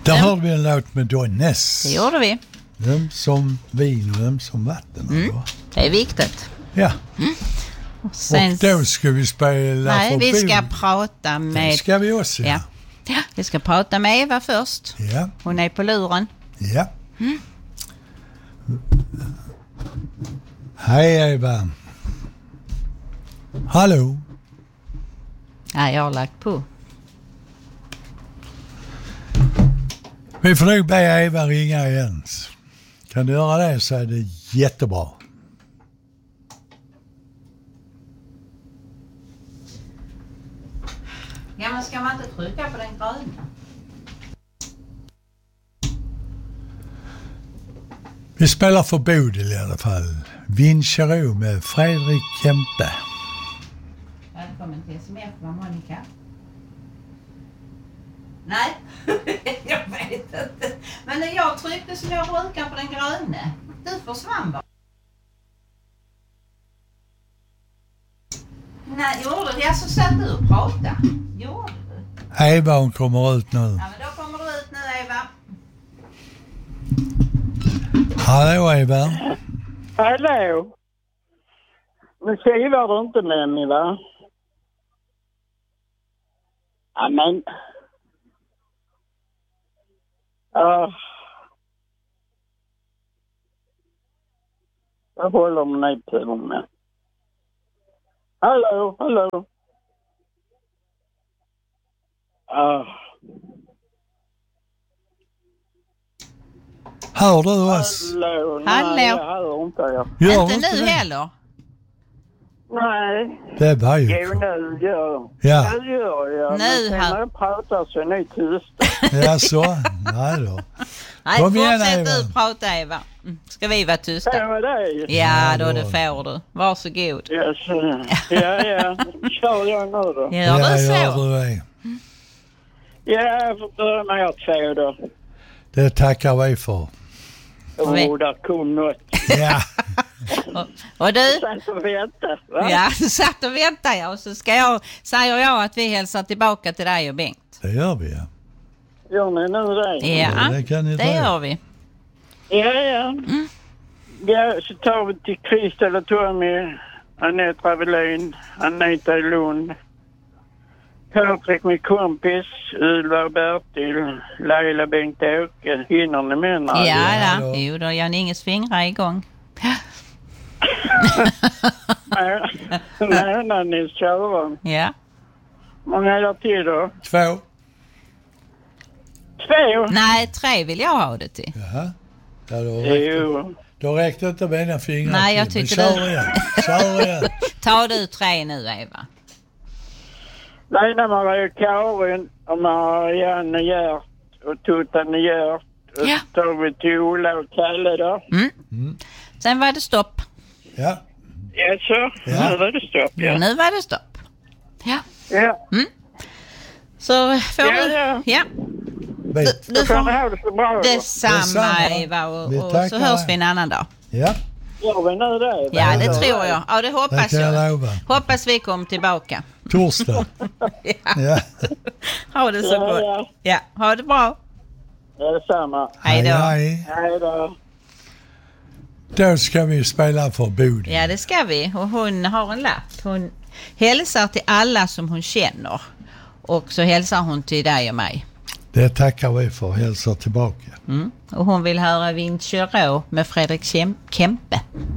Där hörde vi en låt med Donness. Det gjorde vi. Som vin och som vatten. Det är viktigt. Ja. Sen, och då ska vi spela nej, förbi. vi ska prata med... Det ska vi också, ja. Vi ska prata med Eva först. Ja. Hon är på luren. Ja. Hej Eva. Hallå. Ja, jag har lagt på. Vi får nog be Eva ringa igen. Kan du göra det så är det jättebra. Ja, men ska man inte trycka på den gröna? Vi spelar för Bodil i alla fall. Vinchero med Fredrik Kempe. Välkommen till SMF, Monica. Nej, jag vet inte. Men när jag tryckte som jag brukar på den gröna, du försvann bara. Nej, gjorde det? Så satt du och pratade. Gjorde du? Eva, hon kommer ut nu. Ja, men då kommer du ut nu, Eva. Hallå Eva. Hallå. Nu skriver du inte med mig, va? Amen. Jag håller mig på med. Hallå, hallå. Hör du oss? Hallå. Hallå. Nej, jag hör inte jag. Gör Inte nu det? heller. Nej. Det var ju... Jo, nu gör Ja. Nu gör jag. Nu Men sen när jag pratar så är ni tysta. Ja, så. Nej då. Nej, Kom igen, fortsätt Eva. du prata, Eva. Ska vi vara tysta? Är med dig? Ja, Ja, då då. det får du. Varsågod. Yes. Ja. Kör jag nu då? Gör du Gör så? du det. Ja, jag får börja med att säga då. Det tackar vi för. Där kom något. Ja. Och du? Satt och väntade, va? Ja, du satt och väntade, ja. Och så säger jag att vi hälsar tillbaka till dig och Bengt. Det gör vi, ja. Gör ni nu det? Ja, det kan ni det ta. gör vi. Ja. Ja, så tar vi till Kristel och Tommy, Anette Ravelin, Anita Lund, Patrik min kompis, Ylva och Bertil, Laila Bengt-Åke. Hinner ni med mig? Ja, då. jo då, Jan-Inges fingrar är igång. Nej, när ni kör. Ja. Många är det till då? 2. 2? Nej, 3 vill jag ha det till. Jaha. Ja, Jo. då räckte inte mina fingrar. Nej, jag till. Men tycker kör det. igen. Kör igen. Ta du 3 nu, Eva. Lena Maria Karin och Marianne Gert och Tutan Gert. Och Ja. så tar vi till Ola och Kalle då. Sen var det stopp. Ja. Ja, så. Ja. Nu var det stopp, Ja. ja. Nu var det stopp. Ja. Ja. Så får Ja, du... ja. Ja. Vet. Du Får ni får... ha det så bra då? Detsamma, Eva. Och Vi så tackar. hörs vi en annan dag. Ja, Gör vi nu det? Ja, det tror jag. Ja, det det hoppas kan jag jag. lova. Hoppas vi kommer tillbaka. Torsdag. Ja. Ha det så gott. Ja. Ja, ha det bra. Det är detsamma. Hej då. Hej. Hej då. Då ska vi spela för Bodil. Ja, det ska vi. Och hon har en lapp. Hon hälsar till alla som hon känner. Och så hälsar hon till dig och mig. Det tackar vi för. Hälsar tillbaka. Och hon vill höra Vinchero med Fredrik Kempe.